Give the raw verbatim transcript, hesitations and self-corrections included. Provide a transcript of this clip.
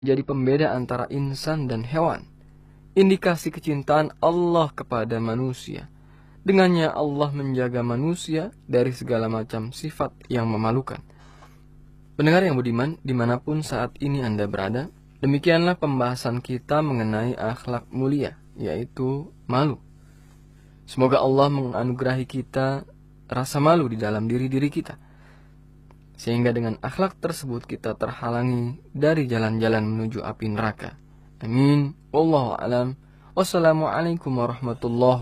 jadi pembeda antara insan dan hewan. Indikasi kecintaan Allah kepada manusia. Dengannya Allah menjaga manusia dari segala macam sifat yang memalukan. Pendengar yang budiman, dimanapun saat ini Anda berada, demikianlah pembahasan kita mengenai akhlak mulia, yaitu malu. Semoga Allah menganugerahi kita rasa malu di dalam diri-diri kita, sehingga dengan akhlak tersebut kita terhalangi dari jalan-jalan menuju api neraka. Amin. Wallahu a'lam. Wassalamualaikum warahmatullahi